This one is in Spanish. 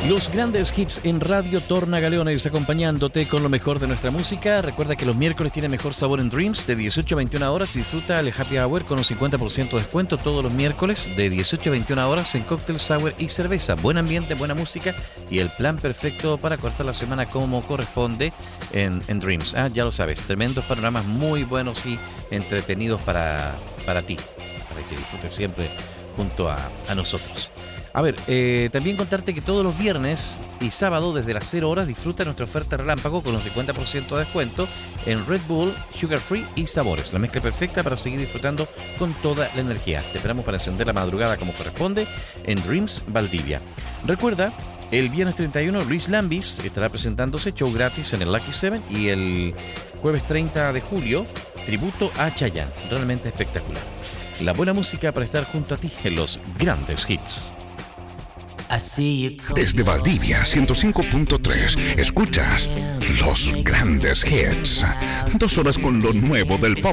Los grandes hits en Radio Tornagaleones, acompañándote con lo mejor de nuestra música. Recuerda que los miércoles tiene mejor sabor en Dreams, de 18 a 21 horas. Disfruta el Happy Hour con un 50% de descuento todos los miércoles, de 18 a 21 horas, en cóctel, sour y cerveza. Buen ambiente, buena música y el plan perfecto para cortar la semana como corresponde en Dreams. Ya lo sabes, tremendos panoramas muy buenos y entretenidos para ti, para que disfrutes siempre junto a nosotros. A ver, también contarte que todos los viernes y sábado desde las 0 horas disfruta nuestra oferta relámpago con un 50% de descuento en Red Bull, Sugar Free y sabores. La mezcla perfecta para seguir disfrutando con toda la energía. Te esperamos para encender la madrugada como corresponde en Dreams Valdivia. Recuerda, el viernes 31 Luis Lambis estará presentándose show gratis en el Lucky Seven y el jueves 30 de julio tributo a Chayanne. Realmente espectacular. La buena música para estar junto a ti en los grandes hits. Desde Valdivia 105.3 escuchas los grandes hits. 2 horas con lo nuevo del pop